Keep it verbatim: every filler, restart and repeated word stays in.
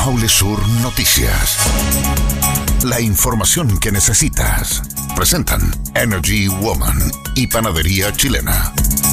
Maule Sur Noticias. La información que necesitas. Presentan Energy Woman y Panadería Chilena.